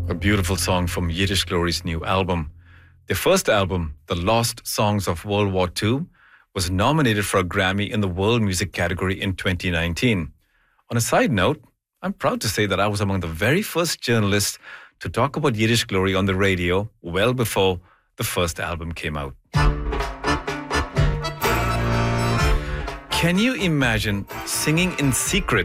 A beautiful song from Yiddish Glory's new album. Their first album, The Lost Songs of World War II, was nominated for a Grammy in the World Music category in 2019. On a side note, I'm proud to say that I was among the very first journalists to talk about Yiddish Glory on the radio well before the first album came out. Can you imagine singing in secret